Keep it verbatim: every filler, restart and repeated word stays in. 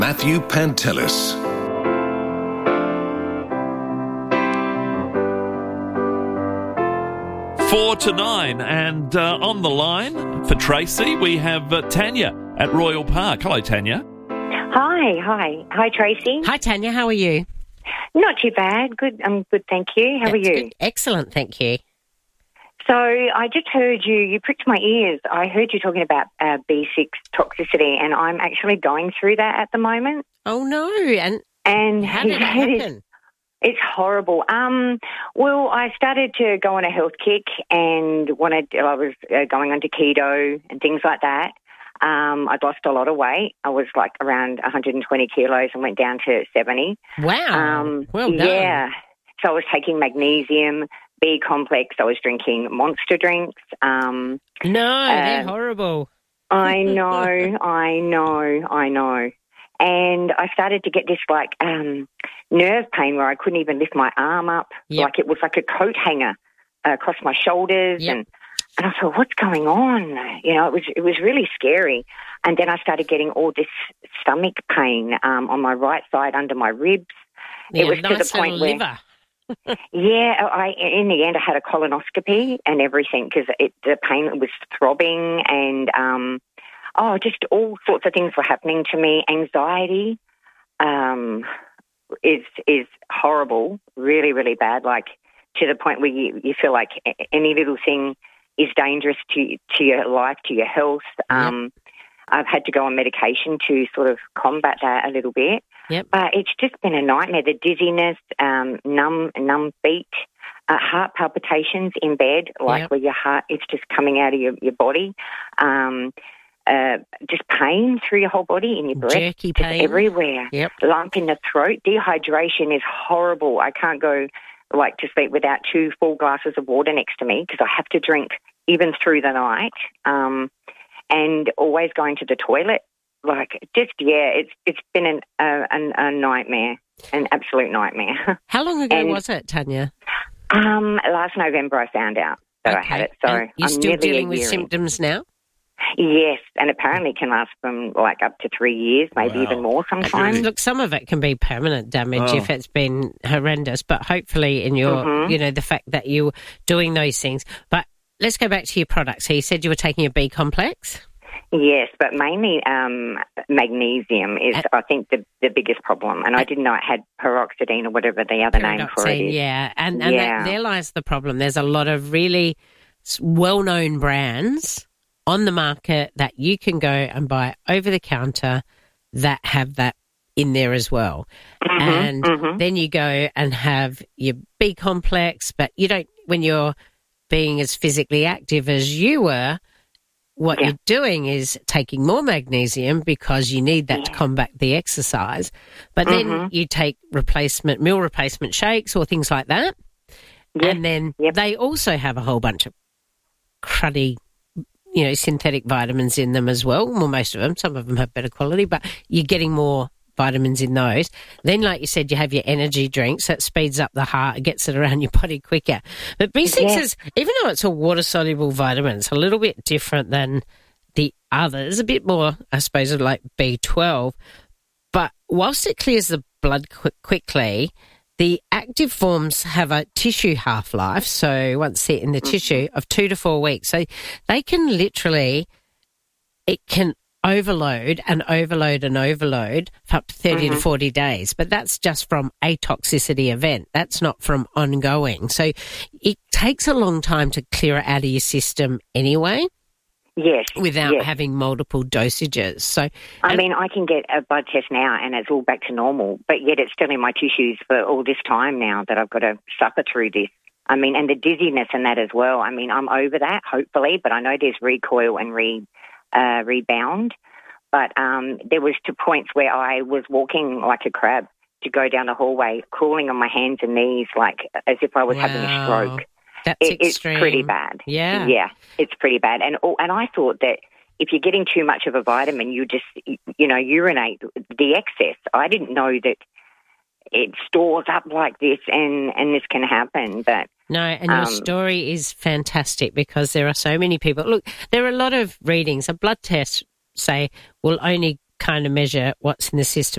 Matthew Pantelis. Four to nine, and uh, on the line for Tracy, we have uh, Tanya at Royal Park. Hello, Tanya. Hi, hi. Hi, Tracy. Hi, Tanya. How are you? Not too bad. Good. I'm good, thank you. How That's are you? Good. Excellent, thank you. So I just heard you, you pricked my ears. I heard you talking about uh, B six toxicity, and I'm actually going through that at the moment. Oh, no. And, and how did it happen? It's horrible. Um, well, I started to go on a health kick and wanted, I was uh, going onto keto and things like that. Um, I'd lost a lot of weight. I was like around one hundred twenty kilos and went down to seventy. Wow. Um, well done. Yeah. So I was taking magnesium, B complex. I was drinking Monster drinks. Um, no, uh, they're horrible. I know, I know, I know. And I started to get this like um, nerve pain where I couldn't even lift my arm up. Yep. Like it was like a coat hanger uh, across my shoulders. Yep. And and I thought, what's going on? You know, it was it was really scary. And then I started getting all this stomach pain um, on my right side under my ribs. Yeah, it was nice to the point where, liver. yeah, I in the end I had a colonoscopy and everything because the pain was throbbing and um, oh, just all sorts of things were happening to me. Anxiety um, is is horrible, really, really bad. Like to the point where you, you feel like any little thing is dangerous to to your life, to your health. Um, yep. I've had to go on medication to sort of combat that a little bit. Yep. But it's just been a nightmare. The dizziness, um, numb, numb feet, uh, heart palpitations in bed, like yep. where your heart is just coming out of your, your body. Um, uh, just pain through your whole body, in your breath, jerky pain everywhere. Yep. Lump in the throat. Dehydration is horrible. I can't go like to sleep without two full glasses of water next to me because I have to drink even through the night. Um, and always going to the toilet. Like, just, yeah, it's it's been an, uh, an, a nightmare, an absolute nightmare. How long ago and, was it, Tanya? Um, last November I found out that okay. I had it. So and you're I'm still dealing with in. symptoms now? Yes, and apparently can last from like up to three years, maybe wow. even more sometimes. Look, some of it can be permanent damage oh. if it's been horrendous, but hopefully in your, mm-hmm. you know, the fact that you're doing those things. But let's go back to your products. So you said you were taking a B complex? Yes, but mainly um, magnesium is, uh, I think, the, the biggest problem. And I didn't know it had peroxidine or whatever the other name for it is. Yeah, and, and yeah. That, there lies the problem. There's a lot of really well-known brands on the market that you can go and buy over the counter that have that in there as well. Mm-hmm, and mm-hmm. then you go and have your B complex, but you don't, when you're being as physically active as you were, what yeah. you're doing is taking more magnesium because you need that yeah. to combat the exercise. But mm-hmm. then you take replacement, meal replacement shakes or things like that. Yep. And then yep. they also have a whole bunch of cruddy, you know, synthetic vitamins in them as well. Well, most of them. Some of them have better quality, but you're getting more vitamins in those. Then, like you said, you have your energy drinks. That speeds up the heart. It gets it around your body quicker. But B six yeah. is, even though it's a water-soluble vitamin, it's a little bit different than the others. A bit more, I suppose, of like B twelve. But whilst it clears the blood qu- quickly, the active forms have a tissue half-life, so once they're in the mm-hmm. tissue, of two to four weeks. So they can literally, it can overload and overload and overload for up to thirty mm-hmm. to forty days. But that's just from a toxicity event. That's not from ongoing. So it takes a long time to clear it out of your system anyway. Yes. Without yes. having multiple dosages. So, I mean, I can get a blood test now and it's all back to normal, but yet it's still in my tissues for all this time now that I've got to suffer through this. I mean, and the dizziness and that as well. I mean, I'm over that, hopefully, but I know there's recoil and re, uh, rebound. But um, there was to points where I was walking like a crab to go down the hallway, crawling on my hands and knees like as if I was wow. having a stroke. That's it, extreme. It's pretty bad. Yeah. Yeah, it's pretty bad. And and I thought that if you're getting too much of a vitamin, you just, you know, urinate the excess. I didn't know that it stores up like this and, and this can happen. But no, and your um, story is fantastic because there are so many people. Look, there are a lot of readings. A blood test, say, will only kind of measure what's in the system.